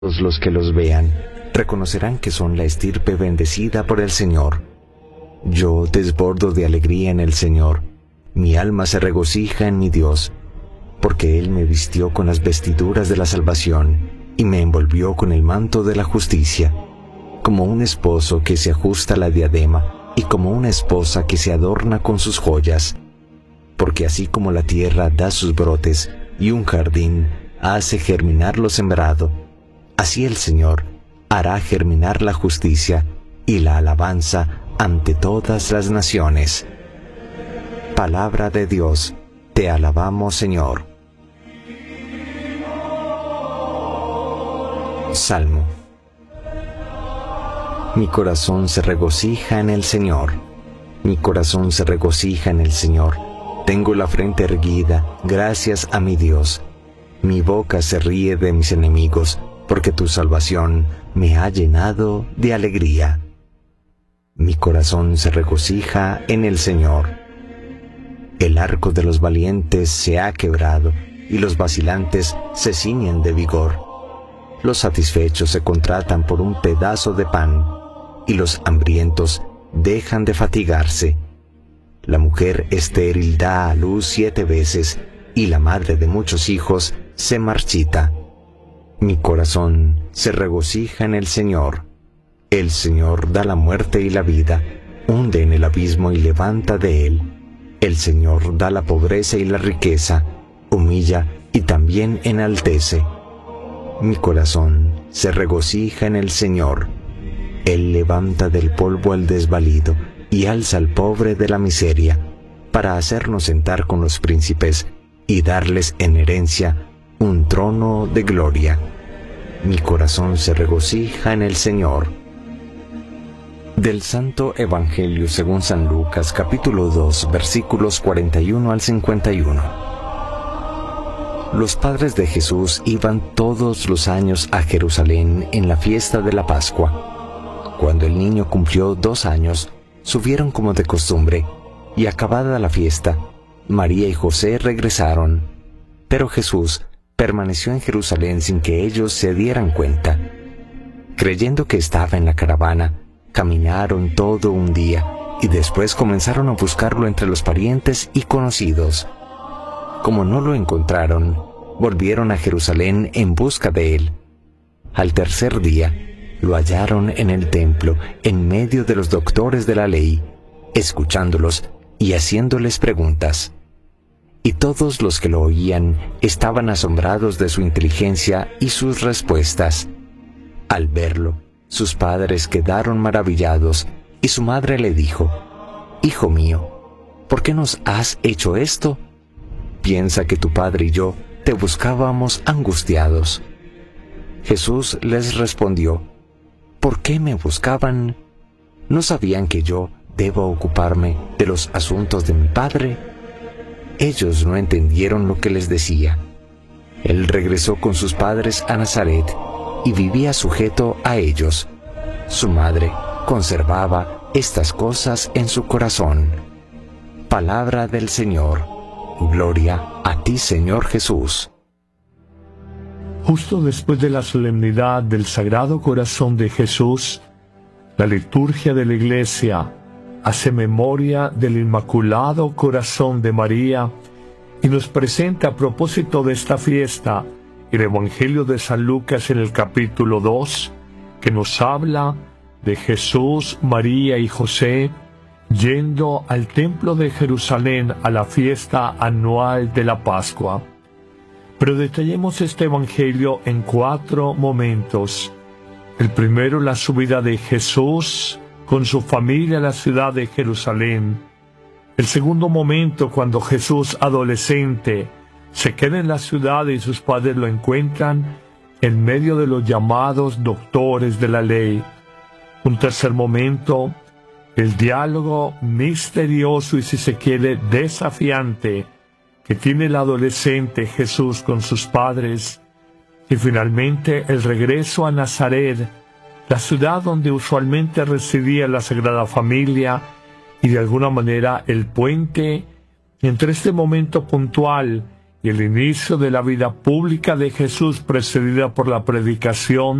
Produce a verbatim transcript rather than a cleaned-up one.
Todos los que los vean reconocerán que son la estirpe bendecida por el Señor. Yo desbordo de alegría en el Señor. Mi alma se regocija en mi Dios, porque Él me vistió con las vestiduras de la salvación y me envolvió con el manto de la justicia, como un esposo que se ajusta la diadema y como una esposa que se adorna con sus joyas. Porque así como la tierra da sus brotes y un jardín hace germinar lo sembrado, así el Señor hará germinar la justicia y la alabanza ante todas las naciones. Palabra de Dios, te alabamos, Señor. Salmo. Mi corazón se regocija en el Señor. Mi corazón se regocija en el Señor. Tengo la frente erguida, gracias a mi Dios. Mi boca se ríe de mis enemigos, porque tu salvación me ha llenado de alegría. Mi corazón se regocija en el Señor. El arco de los valientes se ha quebrado, y los vacilantes se ciñen de vigor. Los satisfechos se contratan por un pedazo de pan, y los hambrientos dejan de fatigarse. La mujer estéril da a luz siete veces, y la madre de muchos hijos se marchita. Mi corazón se regocija en el Señor. El Señor da la muerte y la vida, hunde en el abismo y levanta de él. El Señor da la pobreza y la riqueza, humilla y también enaltece. Mi corazón se regocija en el Señor. Él levanta del polvo al desvalido y alza al pobre de la miseria, para hacernos sentar con los príncipes y darles en herencia un trono de gloria. Mi corazón se regocija en el Señor. Del Santo Evangelio según San Lucas, capítulo dos, versículos cuarenta y uno al cincuenta y uno. Los padres de Jesús iban todos los años a Jerusalén en la fiesta de la Pascua. Cuando el niño cumplió dos años, subieron como de costumbre, y acabada la fiesta, María y José regresaron. Pero Jesús permaneció en Jerusalén sin que ellos se dieran cuenta. Creyendo que estaba en la caravana, caminaron todo un día y después comenzaron a buscarlo entre los parientes y conocidos. Como no lo encontraron, volvieron a Jerusalén en busca de él. Al tercer día, lo hallaron en el templo, en medio de los doctores de la ley, escuchándolos y haciéndoles preguntas. Y todos los que lo oían estaban asombrados de su inteligencia y sus respuestas. Al verlo, sus padres quedaron maravillados, y su madre le dijo: «Hijo mío, ¿por qué nos has hecho esto? Piensa que tu padre y yo te buscábamos angustiados». Jesús les respondió: «¿Por qué me buscaban? ¿No sabían que yo debo ocuparme de los asuntos de mi Padre?». Ellos no entendieron lo que les decía. Él regresó con sus padres a Nazaret y vivía sujeto a ellos. Su madre conservaba estas cosas en su corazón. Palabra del Señor. Gloria a ti, Señor Jesús. Justo después de la solemnidad del Sagrado Corazón de Jesús, la liturgia de la Iglesia hace memoria del Inmaculado Corazón de María y nos presenta a propósito de esta fiesta el Evangelio de San Lucas en el capítulo dos, que nos habla de Jesús, María y José yendo al templo de Jerusalén a la fiesta anual de la Pascua. Pero detallemos este Evangelio en cuatro momentos. El primero, la subida de Jesús con su familia a la ciudad de Jerusalén. El segundo momento, cuando Jesús, adolescente, se queda en la ciudad y sus padres lo encuentran en medio de los llamados doctores de la ley. Un tercer momento, el diálogo misterioso y, si se quiere, desafiante que tiene el adolescente Jesús con sus padres. Y finalmente, el regreso a Nazaret, la ciudad donde usualmente residía la Sagrada Familia, y de alguna manera el puente entre este momento puntual y el inicio de la vida pública de Jesús, precedida por la predicación